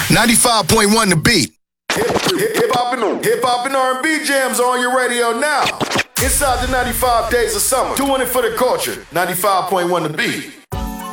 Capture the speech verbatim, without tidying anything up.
ninety-five point one The Beat. Hip hop and hip hop and R and B jams are on your radio now. Inside the ninety-five days of summer, doing it for the culture. ninety-five point one The Beat.